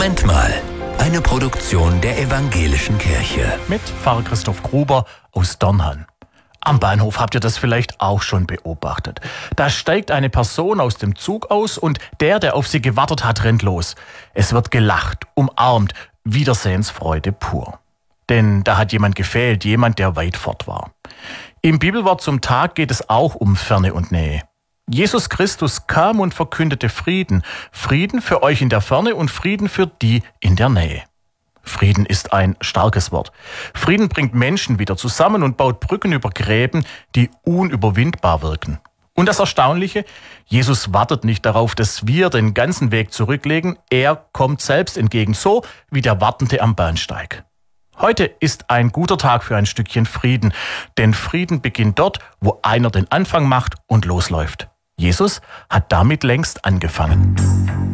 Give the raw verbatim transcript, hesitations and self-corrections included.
Moment mal. Eine Produktion der Evangelischen Kirche. Mit Pfarrer Christoph Gruber aus Dornhan. Am Bahnhof habt ihr das vielleicht auch schon beobachtet. Da steigt eine Person aus dem Zug aus und der, der auf sie gewartet hat, rennt los. Es wird gelacht, umarmt, Wiedersehensfreude pur. Denn da hat jemand gefehlt, jemand, der weit fort war. Im Bibelwort zum Tag geht es auch um Ferne und Nähe. Jesus Christus kam und verkündete Frieden. Frieden für euch in der Ferne und Frieden für die in der Nähe. Frieden ist ein starkes Wort. Frieden bringt Menschen wieder zusammen und baut Brücken über Gräben, die unüberwindbar wirken. Und das Erstaunliche, Jesus wartet nicht darauf, dass wir den ganzen Weg zurücklegen. Er kommt selbst entgegen, so wie der Wartende am Bahnsteig. Heute ist ein guter Tag für ein Stückchen Frieden, denn Frieden beginnt dort, wo einer den Anfang macht und losläuft. Jesus hat damit längst angefangen.